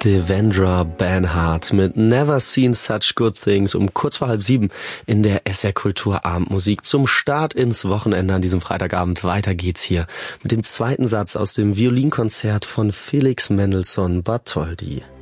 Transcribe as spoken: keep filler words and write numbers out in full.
Devendra Banhart mit Never Seen Such Good Things um kurz vor halb sieben in der S R Kultur Abendmusik zum Start ins Wochenende an diesem Freitagabend. Weiter geht's hier mit dem zweiten Satz aus dem Violinkonzert von Felix Mendelssohn Bartholdy.